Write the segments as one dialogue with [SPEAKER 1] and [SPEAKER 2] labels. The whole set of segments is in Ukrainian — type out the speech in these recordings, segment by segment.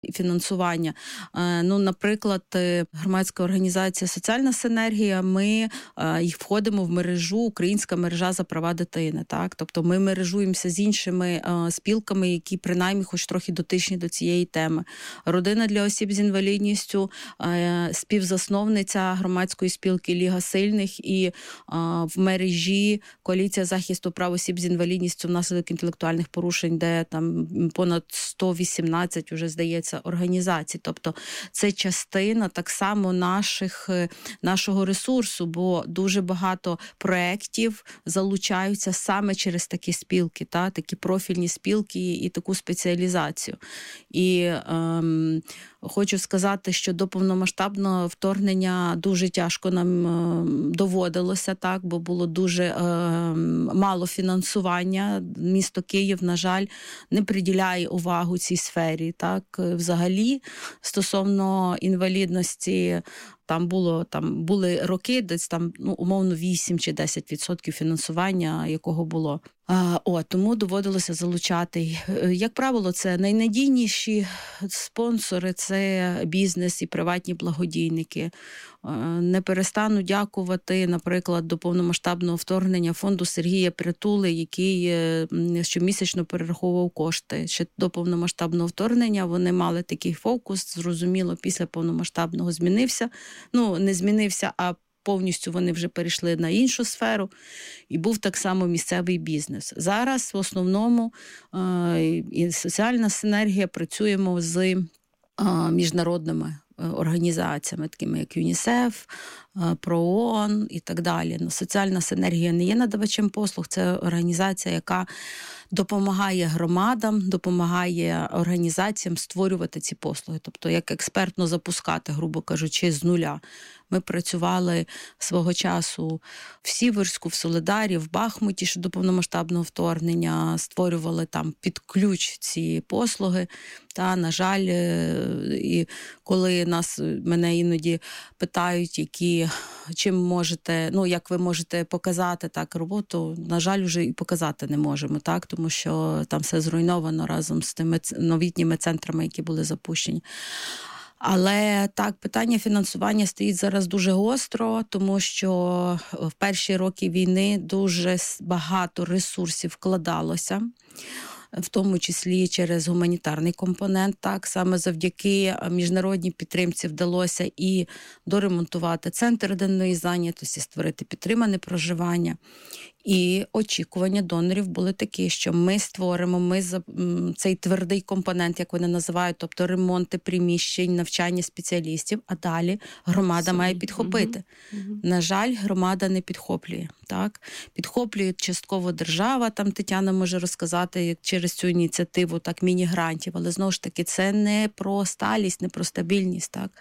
[SPEAKER 1] фінансування. Наприклад, громадська організація «Соціальна синергія», ми входимо в мережу «Українська мережа за права дитини». Так? Тобто ми мережуємося з іншими спілками, які принаймні хоч трохи дотичні до цієї теми. Родина для осіб з інвалідністю, співзасновниця громадської спілки «Ліга сильних» і в мережі «Коаліція захисту прав осіб з інвалідністю внаслідок інтелектуальних порушень», де там понад 118, уже здається, організацій. Тобто це частина так само нашого ресурсу, бо дуже багато проєктів залучаються саме через такі спілки, такі профільні спілки і таку спеціалізацію. І хочу сказати, що до повномасштабного вторгнення дуже тяжко нам доводилося, так, бо було дуже мало фінансування. Місто Київ, на жаль, не приділяє увагу цій сфері. Так. Взагалі, стосовно інвалідності, були роки, десь умовно 8 чи 10% фінансування, якого було. Тому доводилося залучати. Як правило, це найнадійніші спонсори, це бізнес і приватні благодійники. Не перестану дякувати, наприклад, до повномасштабного вторгнення фонду Сергія Притули, який щомісячно перераховував кошти. Ще до повномасштабного вторгнення вони мали такий фокус, зрозуміло, після повномасштабного змінився. Не змінився, а повністю вони вже перейшли на іншу сферу, і був так само місцевий бізнес. Зараз в основному і соціальна синергія працюємо з міжнародними організаціями, такими як ЮНІСЕФ, ПРООН і так далі. Соціальна синергія не є надавачем послуг, це організація, яка допомагає громадам, допомагає організаціям створювати ці послуги. Тобто, як експертно запускати, грубо кажучи, з нуля. Ми працювали свого часу в Сіверську, в Солидарі, в Бахмуті, ще до повномасштабного вторгнення, створювали там під ключ ці послуги. Та, на жаль, і коли мене іноді питають, чим можете, як ви можете показати так роботу, на жаль, вже і показати не можемо, так, тому що там все зруйновано разом з тими новітніми центрами, які були запущені. Але так, питання фінансування стоїть зараз дуже гостро, тому що в перші роки війни дуже багато ресурсів вкладалося, в тому числі через гуманітарний компонент. Так, саме завдяки міжнародній підтримці вдалося і доремонтувати центр денної зайнятості, створити підтримане проживання. І очікування донорів були такі, що ми створимо цей твердий компонент, як вони називають, тобто ремонти приміщень, навчання спеціалістів, а далі громада має підхопити. На жаль, громада не підхоплює. Так? Підхоплює частково держава, там Тетяна може розказати як через цю ініціативу так, міні-грантів, але знову ж таки це не про сталість, не про стабільність. Так?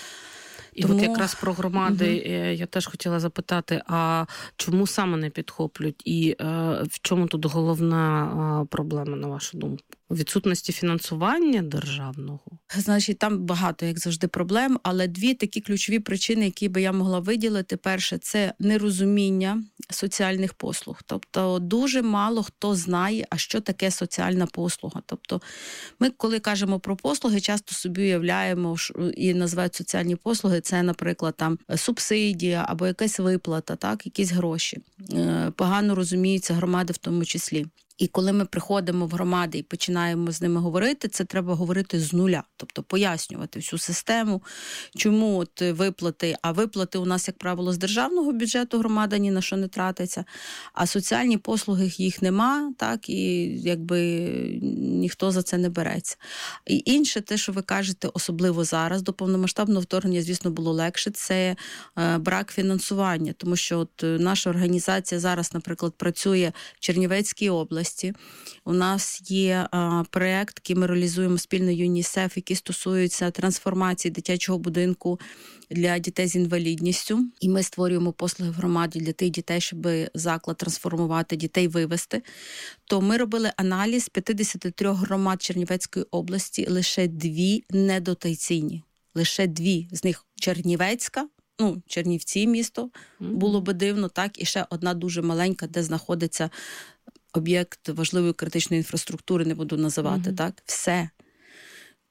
[SPEAKER 2] І от якраз про громади я теж хотіла запитати, а чому саме не підхоплюють? І в чому тут головна проблема, на вашу думку? У відсутності фінансування державного?
[SPEAKER 1] Значить, там багато, як завжди, проблем, але дві такі ключові причини, які би я могла виділити. Перше, це нерозуміння соціальних послуг. Тобто дуже мало хто знає, а що таке соціальна послуга. Тобто ми, коли кажемо про послуги, часто собі уявляємо і називають соціальні послуги, це, наприклад, там субсидія або якась виплата, так, якісь гроші. Погано розуміються громади в тому числі. І коли ми приходимо в громади і починаємо з ними говорити, це треба говорити з нуля. Тобто пояснювати всю систему, чому виплати, а виплати у нас, як правило, з державного бюджету громада ні на що не тратиться, а соціальні послуги їх нема, так, і якби ніхто за це не береться. І інше, те, що ви кажете, особливо зараз, до повномасштабного вторгнення, звісно, було легше, це брак фінансування, тому що от наша організація зараз, наприклад, працює в Чернівецькій області. У нас є проєкт, який ми реалізуємо спільно ЮНІСЕФ, який стосується трансформації дитячого будинку для дітей з інвалідністю. І ми створюємо послуги в громаді для тих дітей, щоб заклад трансформувати, дітей вивести. То ми робили аналіз 53 громад Чернівецької області, лише 2 недотаційні. Лише 2 з них Чернівецька, Чернівці місто, було би дивно, так, і ще одна дуже маленька, де знаходиться об'єкт важливої критичної інфраструктури, не буду називати, так, все.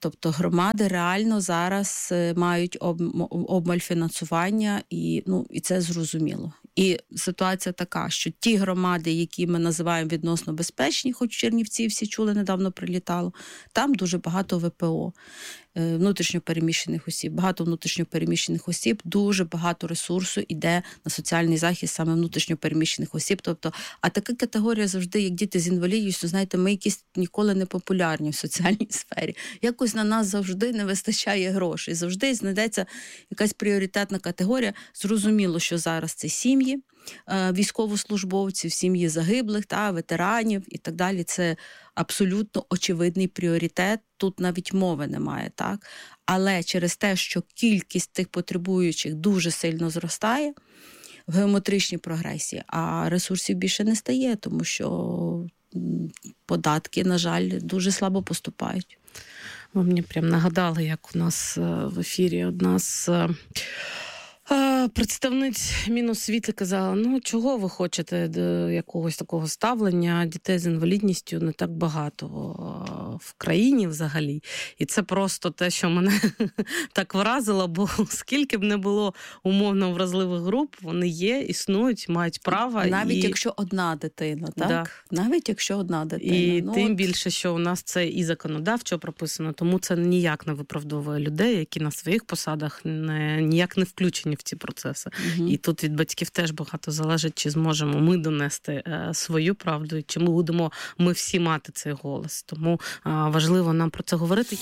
[SPEAKER 1] Тобто громади реально зараз мають обмаль фінансування, і це зрозуміло. І ситуація така, що ті громади, які ми називаємо відносно безпечні, хоч в Чернівці всі чули, недавно прилітало, там дуже багато ВПО, внутрішньопереміщених осіб. Багато внутрішньопереміщених осіб, дуже багато ресурсу йде на соціальний захист саме внутрішньопереміщених осіб. Тобто, а така категорія завжди, як діти з інвалідністю, знаєте, ми якісь ніколи не популярні в соціальній сфері. Якось на нас завжди не вистачає грошей. Завжди знайдеться якась пріоритетна категорія. Зрозуміло, що зараз це сім'ї військовослужбовців, сім'ї загиблих, ветеранів і так далі. Це абсолютно очевидний пріоритет. Тут навіть мови немає, так? Але через те, що кількість тих потребуючих дуже сильно зростає в геометричній прогресії, а ресурсів більше не стає, тому що податки, на жаль, дуже слабо поступають.
[SPEAKER 2] Ви мені прям нагадали, як у нас в ефірі одна з представниць Міносвіти казала, чого ви хочете до якогось такого ставлення, дітей з інвалідністю не так багато в країні взагалі. І це просто те, що мене так вразило, бо скільки б не було умовно вразливих груп, вони є, існують, мають право.
[SPEAKER 1] Навіть якщо одна дитина, так? Да. Навіть якщо одна дитина.
[SPEAKER 2] І тим більше, що у нас це і законодавчо прописано, тому це ніяк не виправдовує людей, які на своїх посадах ніяк не включені в ці процеси. Угу. І тут від батьків теж багато залежить, чи зможемо ми донести свою правду, чи ми будемо ми всі мати цей голос. Тому важливо нам про це говорити.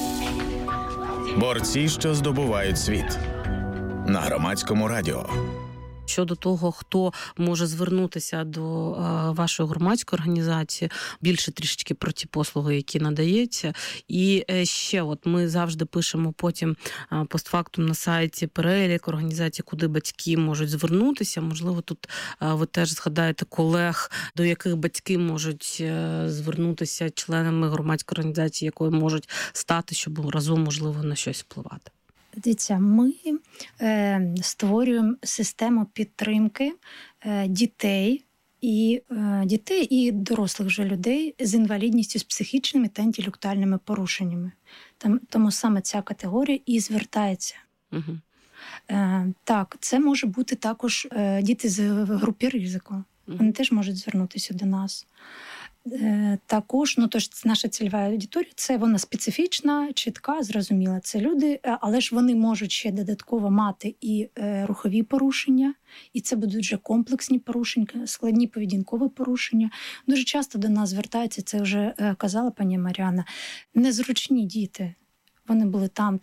[SPEAKER 3] Борці, що здобувають світ. На Громадському радіо.
[SPEAKER 2] Щодо того, хто може звернутися до вашої громадської організації, більше трішечки про ті послуги, які надається. І ще ми завжди пишемо потім постфактум на сайті перелік організацій, куди батьки можуть звернутися. Можливо, тут ви теж згадаєте колег, до яких батьки можуть звернутися членами громадської організації, якою можуть стати, щоб разом, можливо, на щось впливати.
[SPEAKER 4] Дивіться, ми створюємо систему підтримки дітей і дорослих вже людей з інвалідністю, з психічними та інтелектуальними порушеннями. Тому саме ця категорія і звертається. Угу. Так, це може бути також діти з групи ризику. Вони теж можуть звернутися до нас. Також, тож наша цільова аудиторія, це вона специфічна, чітка, зрозуміла. Це люди, але ж вони можуть ще додатково мати і рухові порушення, і це будуть вже комплексні порушення, складні поведінкові порушення. Дуже часто до нас звертаються, це вже казала пані Мар'яна, незручні діти. Вони були там,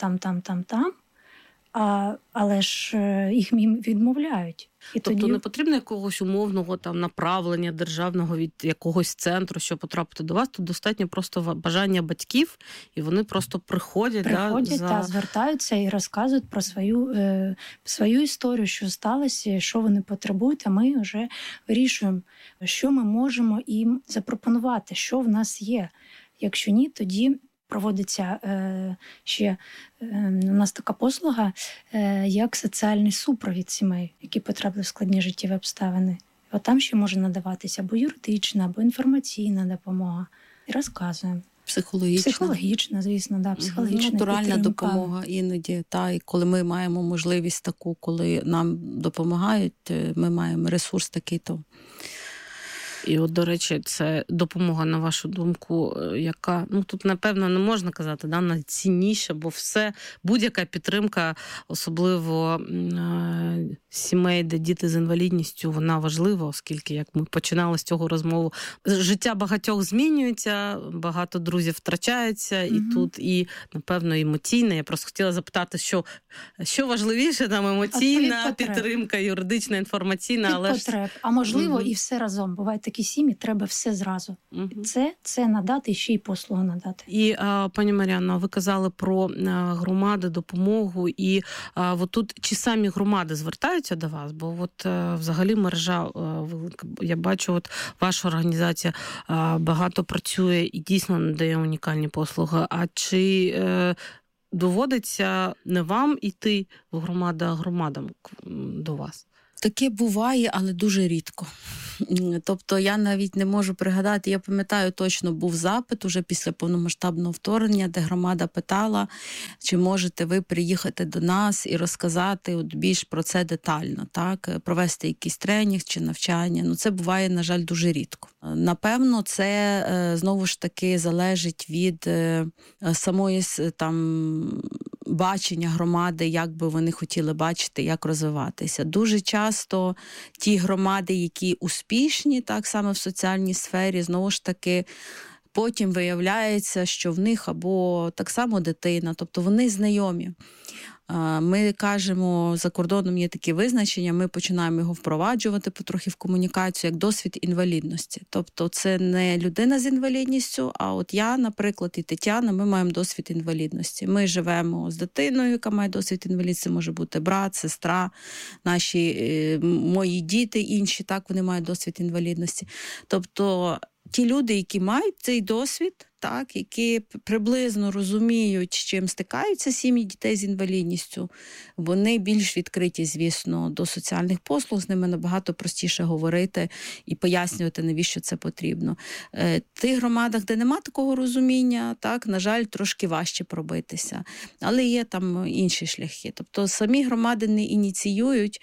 [SPEAKER 4] але ж їх відмовляють.
[SPEAKER 2] Тобто не потрібно якогось умовного направлення державного від якогось центру, щоб потрапити до вас, тут достатньо просто бажання батьків, і вони просто приходять
[SPEAKER 4] звертаються і розказують про свою історію, що сталося, що вони потребують, а ми вже вирішуємо, що ми можемо їм запропонувати, що в нас є. Якщо ні, тоді проводиться ще у нас така послуга, як соціальний супровід сімей, які потрапили в складні життєві обставини. От там ще може надаватися або юридична, або інформаційна допомога. І розказуємо. Психологічна, звісно, психологічна.
[SPEAKER 1] Натуральна допомога іноді. І коли ми маємо можливість таку, коли нам допомагають, ми маємо ресурс такий, то...
[SPEAKER 2] І до речі, це допомога, на вашу думку, яка, тут, напевно, не можна казати, найцінніша, бо будь-яка підтримка, особливо сімей, де діти з інвалідністю, вона важлива, оскільки, як ми починали з цього розмову, життя багатьох змінюється, багато друзів втрачаються, і тут, і, напевно, емоційна. Я просто хотіла запитати, що важливіше, емоційна підтримка, юридична, інформаційна, але
[SPEAKER 4] потреб. А можливо, і все разом. Бувають такі сім'ї, треба все зразу. Це надати, і ще й послугу надати.
[SPEAKER 2] І, пані Мар'яно, ви казали про громади, допомогу, і тут чи самі громади звертаються до вас? Бо взагалі мережа велика. Я бачу, ваша організація багато працює і дійсно надає унікальні послуги. А чи доводиться не вам іти в громаду, а громадам до вас?
[SPEAKER 1] Таке буває, але дуже рідко. Тобто я навіть не можу пригадати, я пам'ятаю, точно був запит уже після повномасштабного вторгнення, де громада питала, чи можете ви приїхати до нас і розказати от більш про це детально, так? Провести якийсь тренінг чи навчання. Ну, це буває, на жаль, дуже рідко. Напевно, це знову ж таки залежить від самої там бачення громади, як би вони хотіли бачити, як розвиватися. Дуже часто ті громади, які успішні, так само в соціальній сфері, знову ж таки, потім виявляється, що в них або так само дитина, тобто вони знайомі. Ми кажемо, за кордоном є такі визначення, ми починаємо його впроваджувати потрохи в комунікацію, як досвід інвалідності. Тобто це не людина з інвалідністю, а от я, наприклад, і Тетяна, ми маємо досвід інвалідності. Ми живемо з дитиною, яка має досвід інвалідності, це може бути брат, сестра, мої діти інші, так, вони мають досвід інвалідності. Тобто ті люди, які мають цей досвід, так, які приблизно розуміють, з чим стикаються сім'ї дітей з інвалідністю, вони більш відкриті, звісно, до соціальних послуг, з ними набагато простіше говорити і пояснювати, навіщо це потрібно. В тих громадах, де нема такого розуміння, так, на жаль, трошки важче пробитися. Але є там інші шляхи. Тобто самі громади не ініціюють,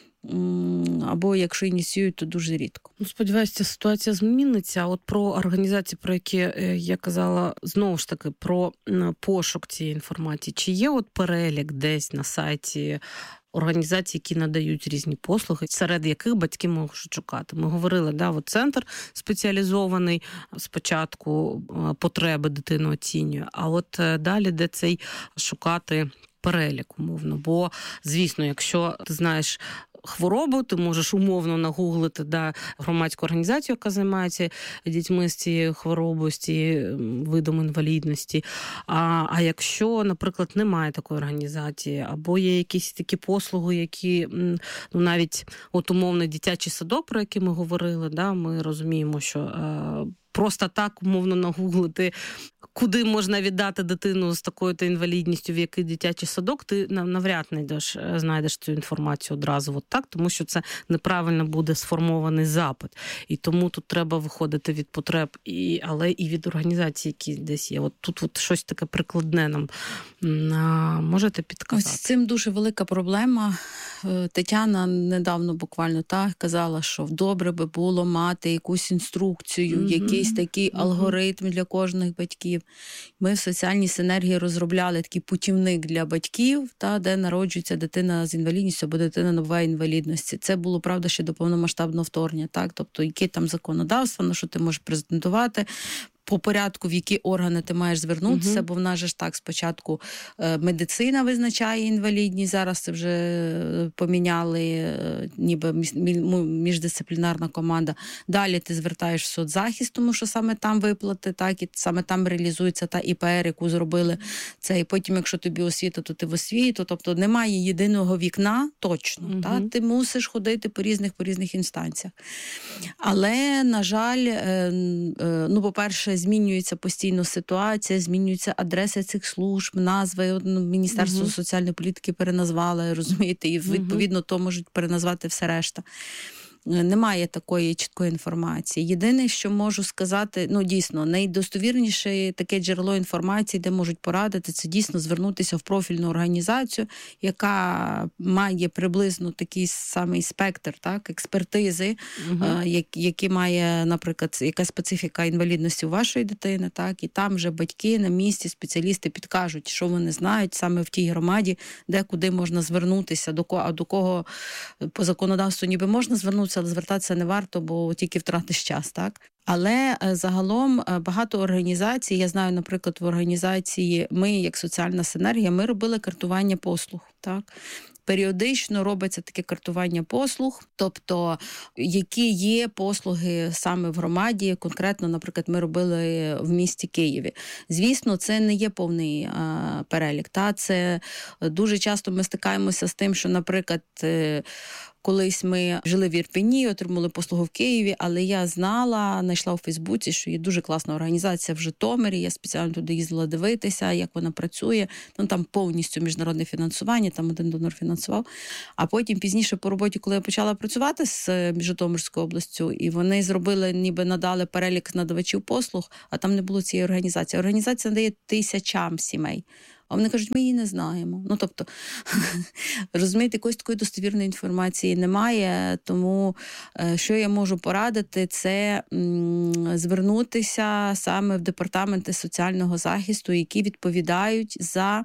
[SPEAKER 1] або якщо ініціюють, то дуже рідко.
[SPEAKER 2] Ну, сподіваюся, ситуація зміниться. От про організації, про які я казала, знову ж таки, про пошук цієї інформації. Чи є от перелік десь на сайті організацій, які надають різні послуги, серед яких батьки можуть шукати? Ми говорили, да, от центр спеціалізований, спочатку потреби дитини оцінює, а от далі, де цей шукати перелік, умовно. Бо, звісно, якщо ти знаєш хворобу, ти можеш умовно нагуглити, да, громадську організацію, яка займається дітьми з цією хворобою, з цією видом інвалідності. А якщо, наприклад, немає такої організації, або є якісь такі послуги, які, ну, навіть от умовно дитячий садок, про який ми говорили, да, ми розуміємо, що просто так, умовно, нагуглити, куди можна віддати дитину з такою-то інвалідністю, в який дитячий садок, ти навряд не знайдеш цю інформацію одразу от так, тому що це неправильно буде сформований запит. І тому тут треба виходити від потреб, але і від організацій, які десь є. От тут от щось таке прикладне нам можете підказати?
[SPEAKER 1] Ось з цим дуже велика проблема. Тетяна недавно буквально так казала, що добре би було мати якусь інструкцію, якийсь такий алгоритм для кожних батьків. Ми в соціальній синергії розробляли такий путівник для батьків, де народжується дитина з інвалідністю або дитина набуває інвалідності. Це було, правда, ще до повномасштабного вторгнення. Так? Тобто, яке там законодавство, на що ти можеш презентувати, по порядку, в які органи ти маєш звернутися, бо в нас же ж так спочатку медицина визначає інвалідність, зараз це вже поміняли, ніби міждисциплінарна команда. Далі ти звертаєш в соцзахист, тому що саме там виплати, так, і саме там реалізується та ІПР, яку зробили це. І потім, якщо тобі освіта, то ти в освіту. Тобто немає єдиного вікна точно. Так? Ти мусиш ходити по різних інстанціях. Але, на жаль, ну, по-перше, змінюється постійно ситуація, змінюються адреси цих служб, назви. Міністерство соціальної політики переназвало, розумієте, і відповідно то можуть переназвати все решта. Немає такої чіткої інформації. Єдине, що можу сказати, ну, дійсно, найдостовірніше таке джерело інформації, де можуть порадити, це дійсно звернутися в профільну організацію, яка має приблизно такий самий спектр, так, експертизи, які має, наприклад, яка специфіка інвалідності у вашої дитини, так, і там вже батьки на місці, спеціалісти підкажуть, що вони знають саме в тій громаді, де куди можна звернутися, до кого по законодавству ніби можна звернутися, але звертатися не варто, бо тільки втратиш час, так? Але загалом багато організацій, я знаю, наприклад, в організації ми, як соціальна синергія, ми робили картування послуг, так? Періодично робиться таке картування послуг, тобто які є послуги саме в громаді, конкретно, наприклад, ми робили в місті Києві. Звісно, це не є повний перелік. Це дуже часто ми стикаємося з тим, що, наприклад, колись ми жили в Ірпені, отримали послугу в Києві, але я знала, знайшла у Фейсбуці, що є дуже класна організація в Житомирі, я спеціально туди їздила дивитися, як вона працює. Ну, там повністю міжнародне фінансування, там один донор фінансував. А потім пізніше по роботі, коли я почала працювати з Житомирською областю, і вони зробили, ніби надали перелік надавачів послуг, а там не було цієї організації. Організація надає тисячам сімей. А вони кажуть, ми її не знаємо. Ну, тобто, розумієте, якоїсь такої достовірної інформації немає, тому що я можу порадити, це звернутися саме в департаменти соціального захисту, які відповідають за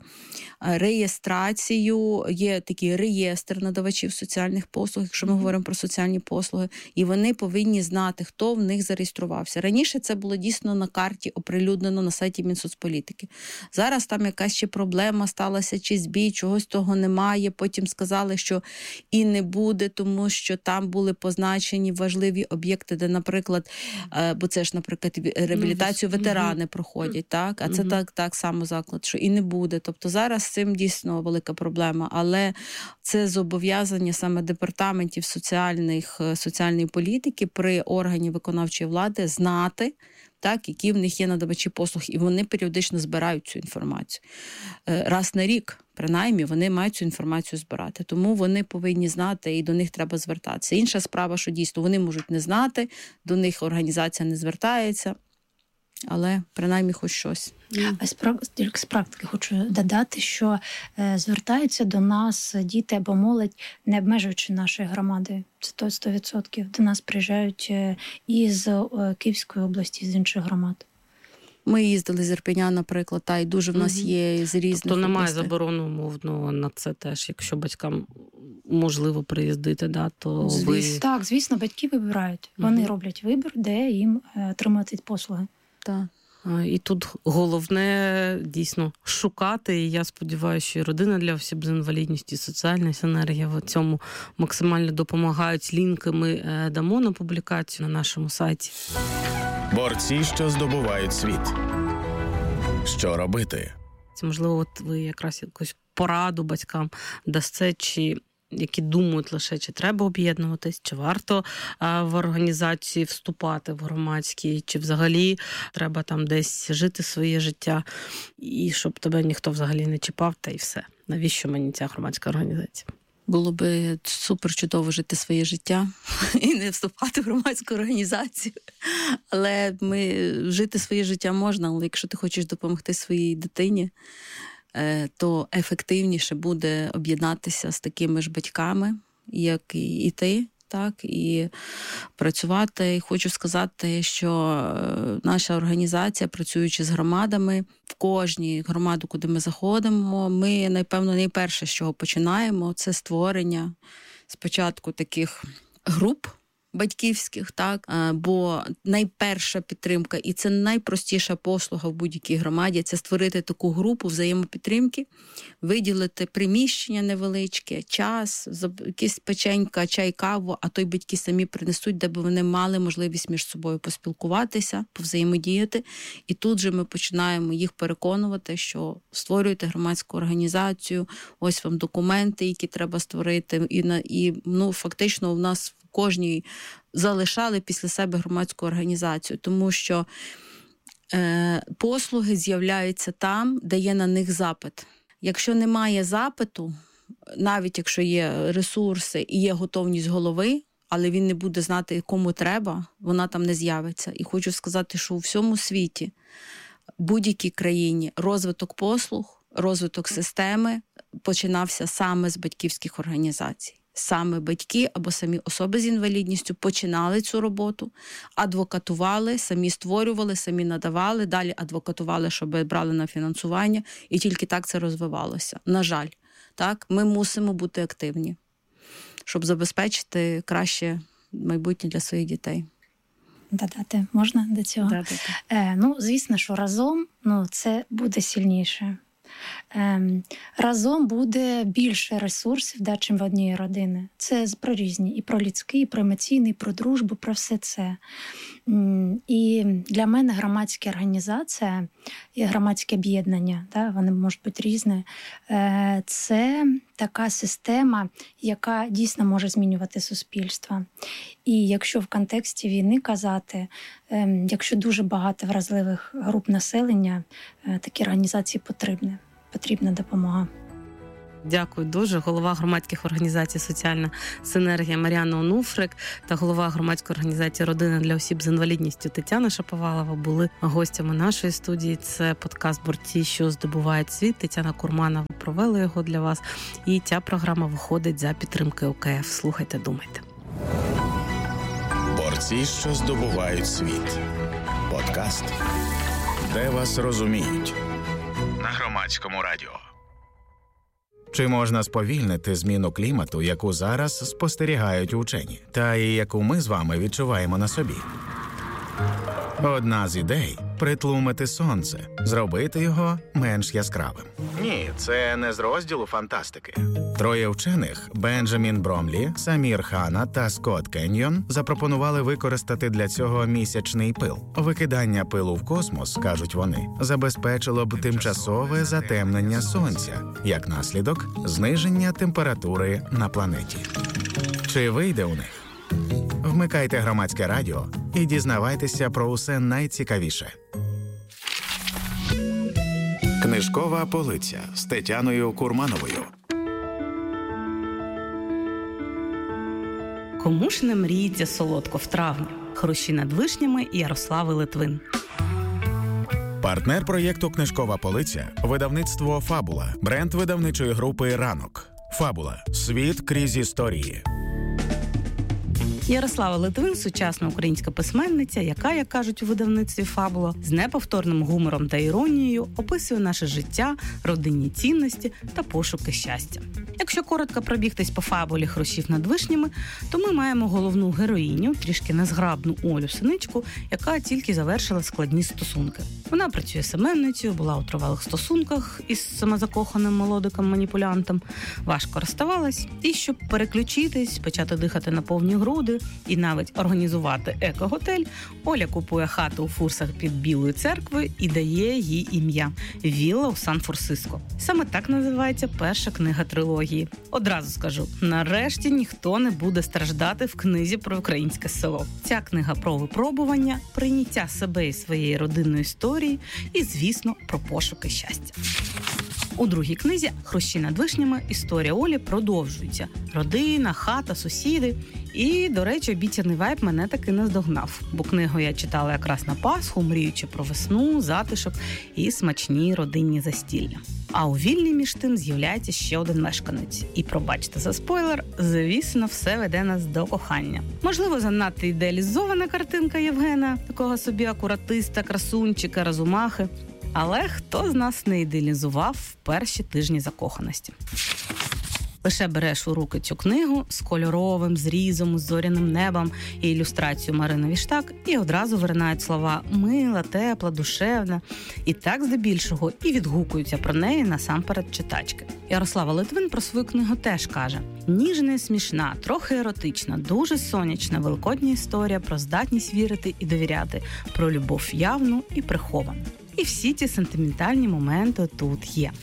[SPEAKER 1] реєстрацію. Є такий реєстр надавачів соціальних послуг, якщо ми говоримо про соціальні послуги, і вони повинні знати, хто в них зареєструвався. Раніше це було дійсно на карті оприлюднено на сайті Мінсоцполітики. Зараз там якась ще проблема сталася, чи збій, чогось того немає. Потім сказали, що і не буде, тому що там були позначені важливі об'єкти, де, наприклад, бо це ж, наприклад, реабілітацію ветерани проходять, так? А це так само заклад, що і не буде. Тобто зараз з цим дійсно велика проблема, але це зобов'язання саме департаментів соціальної політики при органі виконавчої влади знати, так, які в них є надавачі послуг, і вони періодично збирають цю інформацію. Раз на рік, принаймні, вони мають цю інформацію збирати. Тому вони повинні знати, і до них треба звертатися. Інша справа, що дійсно вони можуть не знати, до них організація не звертається, але принаймні хоч щось.
[SPEAKER 4] А тільки з практики хочу додати, що звертаються до нас діти або молодь, не обмежуючи нашої громади. Це 100%. До нас приїжджають із Київської області, з інших громад.
[SPEAKER 1] Ми їздили з Ірпеня, наприклад, і дуже в нас є з різних
[SPEAKER 2] То немає заборони умовно на це теж, якщо батькам можливо приїздити, да, то
[SPEAKER 4] Так, звісно, батьки вибирають. Вони роблять вибір, де їм отримати послуги.
[SPEAKER 1] Так.
[SPEAKER 2] І тут головне дійсно шукати, і я сподіваюся, що і родина для осіб з інвалідністю, і соціальна синергія в цьому максимально допомагають. Лінки ми дамо на публікацію на нашому сайті.
[SPEAKER 3] Борці, що здобувають світ. Що робити?
[SPEAKER 2] Це, можливо, от ви якраз якусь пораду батькам дасте, чи які думають лише, чи треба об'єднуватись, чи варто в організації вступати в громадські, чи взагалі треба там десь жити своє життя, і щоб тебе ніхто взагалі не чіпав, та й все. Навіщо мені ця громадська організація?
[SPEAKER 1] Було би супер чудово жити своє життя і не вступати в громадську організацію. Але жити своє життя можна, але якщо ти хочеш допомогти своїй дитині, то ефективніше буде об'єднатися з такими ж батьками, як і ти, так, і працювати. І хочу сказати, що наша організація, працюючи з громадами, в кожній громаду, куди ми заходимо, ми, напевно, найперше, з чого починаємо, це створення спочатку таких груп батьківських, так, бо найперша підтримка, і це найпростіша послуга в будь-якій громаді, це створити таку групу взаємопідтримки, виділити приміщення невеличке, час, якісь печенька, чай, каву, а то й батьки самі принесуть, де б вони мали можливість між собою поспілкуватися, повзаємодіяти. І тут же ми починаємо їх переконувати, що створюйте громадську організацію, ось вам документи, які треба створити, і фактично у нас кожній залишали після себе громадську організацію, тому що послуги з'являються там, де є на них запит. Якщо немає запиту, навіть якщо є ресурси і є готовність голови, але він не буде знати, кому треба, вона там не з'явиться. І хочу сказати, що у всьому світі, будь-якій країні, розвиток послуг, розвиток системи починався саме з батьківських організацій. Саме батьки або самі особи з інвалідністю починали цю роботу, адвокатували, самі створювали, самі надавали, далі адвокатували, щоб брали на фінансування, і тільки так це розвивалося. На жаль, так, ми мусимо бути активні, щоб забезпечити краще майбутнє для своїх дітей.
[SPEAKER 4] Додати можна до цього? Звісно, що разом це буде сильніше. Разом буде більше ресурсів, чим в одній родині. Це про різні. І про людський, і про емоційний, і про дружбу, про все це. І для мене громадська організація і громадське об'єднання, вони можуть бути різні, це така система, яка дійсно може змінювати суспільство. І якщо в контексті війни казати, якщо дуже багато вразливих груп населення, такі організації потрібна допомога.
[SPEAKER 2] Дякую дуже. Голова громадських організацій «Соціальна синергія» Мар'яна Онуфрик та голова громадської організації «Родина для осіб з інвалідністю» Тетяна Шаповалова були гостями нашої студії. Це подкаст «Борці, що здобувають світ». Тетяна Курманова провела його для вас. І ця програма виходить за підтримки ОКФ. Слухайте, думайте.
[SPEAKER 3] Борці, що здобувають світ. Подкаст, де вас розуміють. На Громадському радіо. Чи можна сповільнити зміну клімату, яку зараз спостерігають учені, та і яку ми з вами відчуваємо на собі? Одна з ідей – притлумити сонце, зробити його менш яскравим. Ні, це не з розділу фантастики. Троє вчених – Бенджамін Бромлі, Самір Хана та Скотт Кеньйон – запропонували використати для цього місячний пил. Викидання пилу в космос, кажуть вони, забезпечило б тимчасове затемнення сонця, як наслідок – зниження температури на планеті. Чи вийде у них? Вмикайте Громадське радіо і дізнавайтеся про усе найцікавіше. Книжкова полиця з Тетяною Курмановою.
[SPEAKER 2] Кому ж не мріється солодко в травні? Хрущі над вишнями Ярослави Литвин.
[SPEAKER 3] Партнер проєкту «Книжкова полиця» – видавництво «Фабула», бренд видавничої групи «Ранок». «Фабула» – світ крізь історії.
[SPEAKER 2] Ярослава Литвин – сучасна українська письменниця, яка, як кажуть у видавництві «Фабула», з неповторним гумором та іронією описує наше життя, родинні цінності та пошуки щастя. Якщо коротко пробігтись по фабулі «Хрущів над вишнями», то ми маємо головну героїню, трішки незграбну Олю Синичку, яка тільки завершила складні стосунки. Вона працює семенницею, була у тривалих стосунках із самозакоханим молодиком-маніпулянтом, важко розставалась, і щоб переключитись, почати дихати на повні груди і навіть організувати еко-готель, Оля купує хату у Фурсах під Білою церквою і дає їй ім'я – «Вілла у Сан-Франциско». Саме так називається перша книга трилогії. Одразу скажу, нарешті ніхто не буде страждати в книзі про українське село. Ця книга про випробування, прийняття себе і своєї родинної історії і, звісно, про пошуки щастя. У другій книзі «Хрущі над вишнями» історія Олі продовжується. Родина, хата, сусіди. І, до речі, обіцяний вайб мене таки наздогнав. Бо книгу я читала якраз на Пасху, мріючи про весну, затишок і смачні родинні застілля. А у вільні між тим з'являється ще один мешканець. І, пробачте за спойлер, звісно, все веде нас до кохання. Можливо, занадто ідеалізована картинка Євгена, такого собі акуратиста, красунчика, розумахи. Але хто з нас не ідеалізував в перші тижні закоханості? Лише береш у руки цю книгу з кольоровим зрізом, з зоряним небом і ілюстрацією Марини Віштак, і одразу виринають слова «мила», «тепла», «душевна». І так здебільшого і відгукуються про неї насамперед читачки. Ярослава Литвин про свою книгу теж каже: ніжна і смішна, трохи еротична, дуже сонячна, великодня історія про здатність вірити і довіряти, про любов явну і приховану. І всі ці сентиментальні моменти тут є.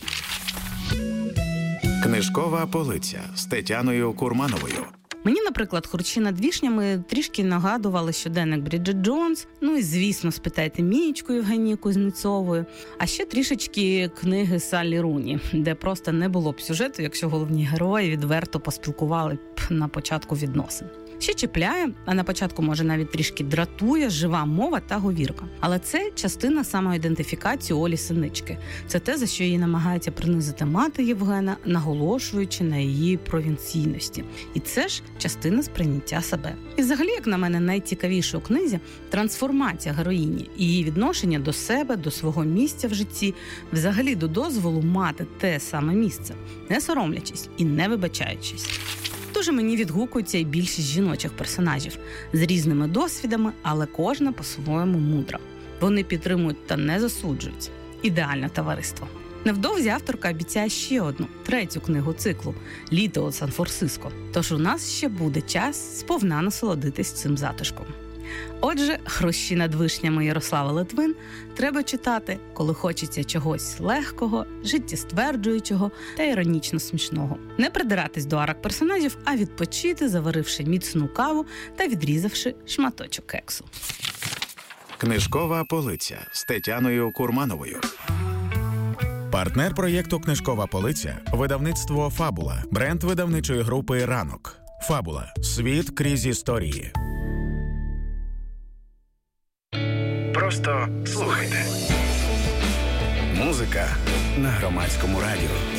[SPEAKER 3] Книжкова полиця з Тетяною Курмановою.
[SPEAKER 2] Мені, наприклад, «Хрущі над вишнями» трішки нагадували щоденник Бріджит Джонс, ну і, звісно, «Спитайте Мієчку» Євгенії Кузнєцової, а ще трішечки книги Саллі Руні, де просто не було б сюжету, якщо головні герої відверто поспілкували б на початку відносин. Ще чіпляє, а на початку, може, навіть трішки дратує жива мова та говірка. Але це частина самоідентифікації Олі Синички. Це те, за що її намагається принизити мати Євгена, наголошуючи на її провінційності. І це ж частина сприйняття себе. І взагалі, як на мене, найцікавіше у книзі – трансформація героїні, її відношення до себе, до свого місця в житті, взагалі до дозволу мати те саме місце, не соромлячись і не вибачаючись. Дуже мені відгукується і більшість жіночих персонажів з різними досвідами, але кожна по-своєму мудра. Вони підтримують та не засуджують. Ідеальне товариство. Невдовзі авторка обіцяє ще одну, третю книгу циклу «Літо у Сан-Франциско». Тож у нас ще буде час сповна насолодитись цим затишком. Отже, «Хрущі над вишнями» Ярослава Литвин треба читати, коли хочеться чогось легкого, життєстверджуючого та іронічно смішного. Не придиратись до арок персонажів, а відпочити, заваривши міцну каву та відрізавши шматочок кексу.
[SPEAKER 3] Книжкова полиця з Тетяною Курмановою. Партнер проєкту «Книжкова полиця» – видавництво «Фабула», бренд видавничої групи «Ранок». «Фабула» – світ крізь історії. Просто слухайте. Музика на Громадському радіо.